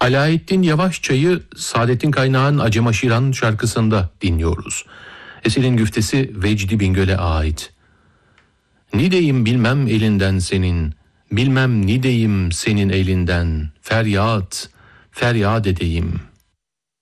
Alaettin Yavaşça'yı Saadettin Kaynağ'ın Acıma Şiran şarkısında dinliyoruz. Eserin güftesi Vecdi Bingöl'e ait. Nideyim bilmem elinden senin, bilmem nideyim senin elinden, feryat, feryat edeyim.